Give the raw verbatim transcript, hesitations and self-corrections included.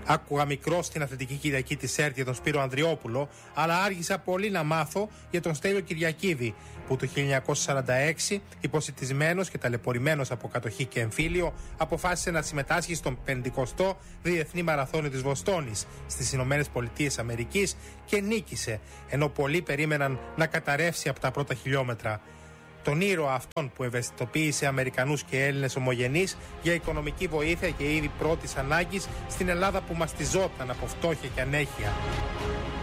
Άκουγα μικρό στην Αθλητική Κυριακή της ΕΡΤ για τον Σπύρο Ανδριόπουλο, αλλά άργησα πολύ να μάθω για τον Στέλιο Κυριακίδη, που το χίλια εννιακόσια σαράντα έξι, υποσιτισμένος και ταλαιπωρημένος από κατοχή και εμφύλιο, αποφάσισε να συμμετάσχει στον πενηκοστό Διεθνή Μαραθώνιο της Βοστόνης στις Ηνωμένες Πολιτείες Αμερικής και νίκησε, ενώ πολλοί περίμεναν να καταρρεύσει από τα πρώτα χιλιόμετρα. Τον ήρωα αυτόν που ευαισθητοποίησε Αμερικανούς και Έλληνες ομογενείς για οικονομική βοήθεια και είδη πρώτης ανάγκης στην Ελλάδα που μαστιζόταν από φτώχεια και ανέχεια.